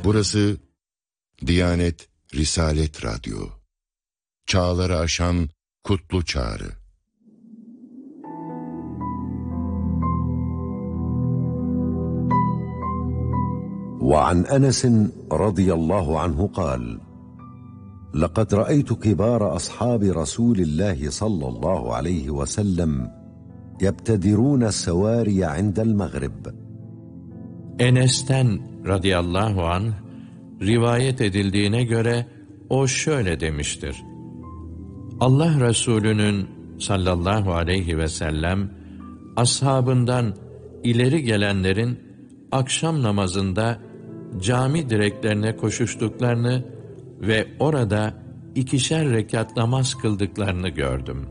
Burası Diyanet Risalet Radyo. Çağları aşan kutlu çağrı. وعن أنس رضي الله عنه قال: لقد رأيت كبار أصحاب رسول الله صلى الله عليه وسلم يبتدرون السواري عند المغرب. Enes'ten radıyallahu anh rivayet edildiğine göre o şöyle demiştir: Allah Resulü'nün sallallahu aleyhi ve sellem ashabından ileri gelenlerin akşam namazında cami direklerine koşuştuklarını ve orada 2'şer rekat namaz kıldıklarını gördüm.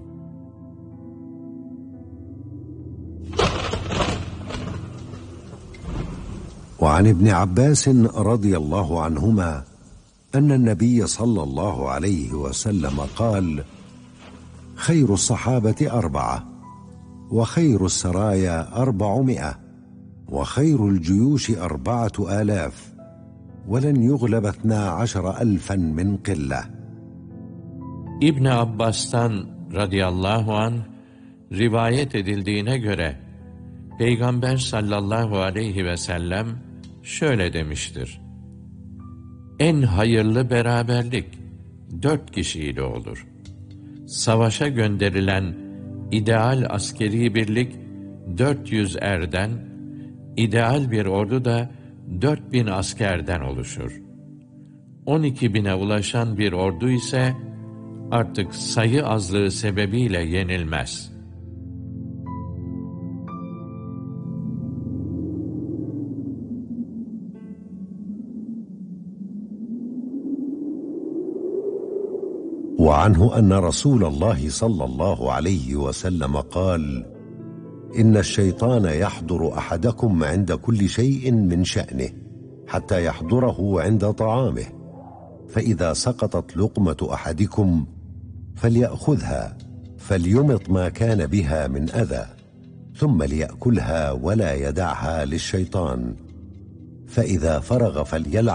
وعن ابن عباس رضي الله عنهما أن النبي صلى الله عليه وسلم قال: خير الصحابة 4 وخير السرايا 400 وخير الجيوش 4000 ولن يغلب 12,000 من قلة. İbn Abbas'tan radıyallahu anh rivayet edildiğine göre Peygamber sallallahu aleyhi ve sellem şöyle demiştir: En hayırlı beraberlik 4 kişiyle olur. Savaşa gönderilen ideal askeri birlik 400 erden, ideal bir ordu da 4000 askerden oluşur. 12.000'e ulaşan bir ordu ise artık sayı azlığı sebebiyle yenilmez. وعنه أن رسول الله صلى الله عليه وسلم قال: إن الشيطان يحضر أحدكم عند كل شيء من شأنه حتى يحضره عند طعامه، فإذا سقطت لقمة أحدكم فليأخذها فليمط ما كان بها من أذى ثم ليأكلها ولا يدعها للشيطان، فإذا فرغ فليلعب